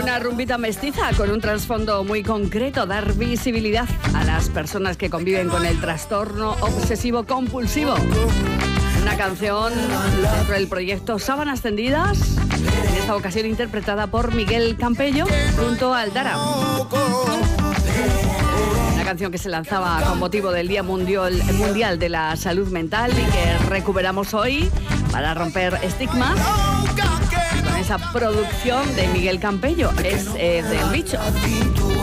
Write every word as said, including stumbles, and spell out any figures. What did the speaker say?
Una rumbita mestiza con un trasfondo muy concreto, dar visibilidad a las personas que conviven con el trastorno obsesivo compulsivo. Una canción dentro del proyecto Sábanas Tendidas, en esta ocasión interpretada por Miguel Campello junto al Dara. Una canción que se lanzaba con motivo del Día Mundial, Mundial de la Salud Mental y que recuperamos hoy para romper estigmas. Con esa producción de Miguel Campello, es eh, del Bicho.